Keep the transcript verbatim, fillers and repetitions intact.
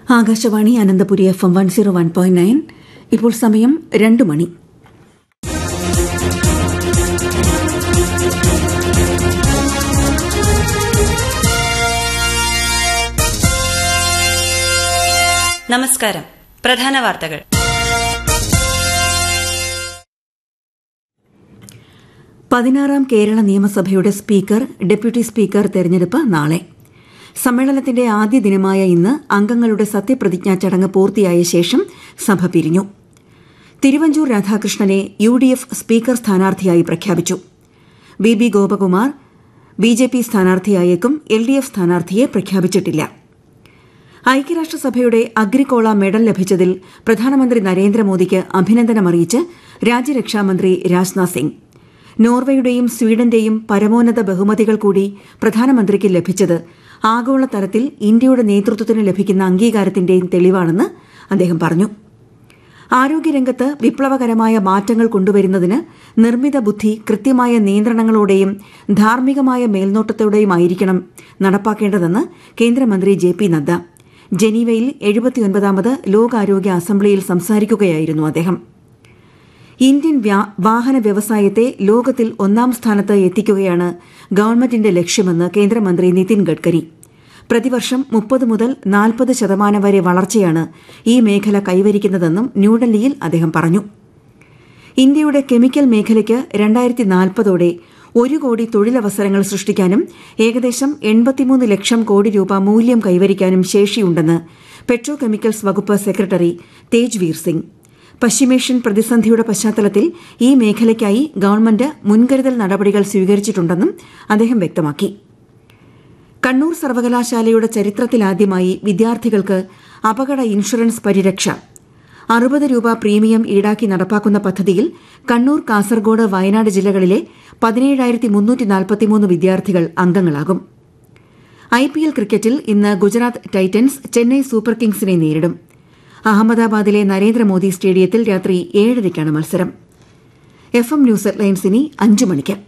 Akashvani Ananthapuri F M one zero one point nine. ഇപ്പോൾ സമയം രണ്ടു മണി. നമസ്കാരം. പ്രധാന വാർത്തകൾ. പതിനാറാം കേരള നിയമസഭയുടെ സ്പീക്കർ, ഡെപ്യൂട്ടി സ്പീക്കർ തെരഞ്ഞെടുപ്പ് നാളെ. സമ്മേളനത്തിന്റെ ആദ്യ ദിനമായ ഇന്ന് അംഗങ്ങളുടെ സത്യപ്രതിജ്ഞാ ചടങ്ങ് പൂർത്തിയായ ശേഷം സഭ പിരിഞ്ഞു. Thiruvanchoor രാധാകൃഷ്ണനെ U D F speaker സ്ഥാനാർത്ഥിയായി പ്രഖ്യാപിച്ചു. B B Gopakumar B J P സ്ഥാനാർത്ഥിയായേക്കും L D F സ്ഥാനാർത്ഥിയെ പ്രഖ്യാപിച്ചിട്ടില്ല. ഐക്യരാഷ്ട്രസഭയുടെ അഗ്രിക്കോള മെഡൽ ലഭിച്ചതിൽ പ്രധാനമന്ത്രി നരേന്ദ്രമോദിക്ക് അഭിനന്ദനമറിയിച്ച് രാജ്യരക്ഷാമന്ത്രി രാജ്നാഥ് സിംഗ്. നോർവേയുടെയും സ്വീഡന്റെയും പരമോന്നത ബഹുമതികൾ കൂടി പ്രധാനമന്ത്രിക്ക് ലഭിച്ചത് ആഗോളതലത്തിൽ ഇന്ത്യയുടെ നേതൃത്വത്തിന് ലഭിക്കുന്ന അംഗീകാരത്തിന്റെയും തെളിവാണെന്ന് അദ്ദേഹം പറഞ്ഞു. ആരോഗ്യരംഗത്ത് വിപ്ലവകരമായ മാറ്റങ്ങൾ കൊണ്ടുവരുന്നതിന് നിർമ്മിത ബുദ്ധി കൃത്യമായ നിയന്ത്രണങ്ങളോടെയും ധാർമ്മികമായ മേൽനോട്ടത്തോടെയുമായിരിക്കണം നടപ്പാക്കേണ്ടതെന്ന് കേന്ദ്രമന്ത്രി ജെ പി നദ്ദ ജനീവയിൽ എഴുപത്തിയൊൻപതാമത് ലോകാരോഗ്യ അസംബ്ലിയിൽ സംസാരിക്കുകയായിരുന്നു അദ്ദേഹം. ഇന്ത്യൻ വാഹന വ്യവസായത്തെ ലോകത്തിൽ ഒന്നാം സ്ഥാനത്ത് എത്തിക്കുകയാണ് ഗവൺമെന്റിന്റെ ലക്ഷ്യമെന്ന് കേന്ദ്രമന്ത്രി നിതിൻ ഗഡ്കരി. പ്രതിവർഷം മുപ്പത് മുതൽ നാൽപ്പത് ശതമാനം വരെ വളർച്ചയാണ് ഈ മേഖല കൈവരിക്കുന്നതെന്നും ന്യൂഡൽഹിയിൽ അദ്ദേഹം പറഞ്ഞു. ഇന്ത്യയുടെ കെമിക്കൽ മേഖലയ്ക്ക് രണ്ടായിരത്തി നാൽപ്പതോടെ ഒരു കോടി തൊഴിലവസരങ്ങൾ സൃഷ്ടിക്കാനും ഏകദേശം എൺപത്തിമൂന്ന് ലക്ഷം കോടി രൂപ മൂല്യം കൈവരിക്കാനും ശേഷിയുണ്ടെന്ന് പെട്രോ കെമിക്കൽസ് വകുപ്പ് സെക്രട്ടറി തേജ്വീർ സിംഗ്. പശ്ചിമേഷ്യൻ പ്രതിസന്ധിയുടെ പശ്ചാത്തലത്തിൽ ഈ മേഖലയ്ക്കായി ഗവൺമെന്റ് മുൻകരുതൽ നടപടികൾ സ്വീകരിച്ചിട്ടുണ്ടെന്നും അദ്ദേഹം വ്യക്തമാക്കി. കണ്ണൂർ സർവകലാശാലയുടെ ചരിത്രത്തിലാദ്യമായി വിദ്യാർത്ഥികൾക്ക് അപകട ഇൻഷുറൻസ് പരിരക്ഷ. അറുപത് രൂപ പ്രീമിയം ഈടാക്കി നടപ്പാക്കുന്ന പദ്ധതിയിൽ കണ്ണൂർ, കാസർഗോഡ്, വയനാട് ജില്ലകളിലെ പതിനേഴായിരത്തി മുന്നൂറ്റി നാൽപ്പത്തിമൂന്ന് വിദ്യാർത്ഥികൾ അംഗങ്ങളാകും. ഐ പി എൽ ക്രിക്കറ്റിൽ ഇന്ന് ഗുജറാത്ത് ടൈറ്റൻസ് ചെന്നൈ സൂപ്പർ കിങ്സിനെ നേരിടും. അഹമ്മദാബാദിലെ നരേന്ദ്രമോദി സ്റ്റേഡിയത്തിൽ രാത്രി ഏഴരയ്ക്കാണ് മത്സരം. എഫ് എം ന്യൂസ് ഹെഡ്ലൈൻസ് ഇനി അഞ്ചു മണിക്ക്.